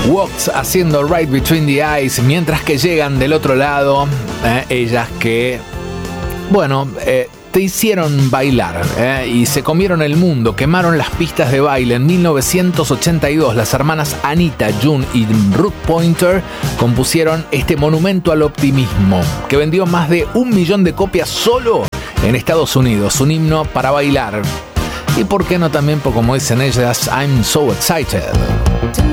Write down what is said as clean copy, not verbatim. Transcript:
Walks haciendo Right Between the Eyes, mientras que llegan del otro lado ellas que, bueno, te hicieron bailar y se comieron el mundo, quemaron las pistas de baile. En 1982, las hermanas Anita, June y Ruth Pointer compusieron este monumento al optimismo, que vendió más de 1 millón de copias solo en Estados Unidos. Un himno para bailar. Y por qué no también, como dicen ellas, I'm so excited.